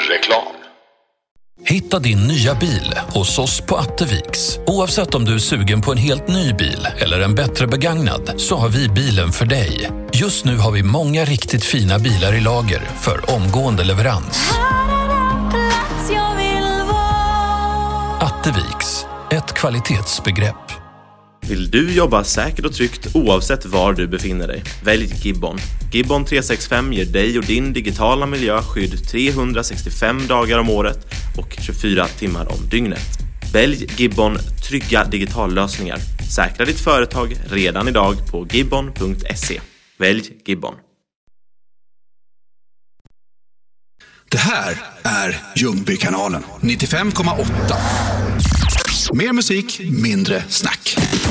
Reklam. Hitta din nya bil hos oss på Atteviks. Oavsett om du är sugen på en helt ny bil eller en bättre begagnad, så har vi bilen för dig. Just nu har vi många riktigt fina bilar i lager för omgående leverans. Atteviks, ett kvalitetsbegrepp. Vill du jobba säkert och tryggt oavsett var du befinner dig? Välj Gibbon. Gibbon 365 ger dig och din digitala miljö skydd 365 dagar om året och 24 timmar om dygnet. Välj Gibbon trygga digitallösningar. Säkra ditt företag redan idag på gibbon.se. Välj Gibbon. Det här är Ljungbykanalen 95,8. Mer musik, mindre snack.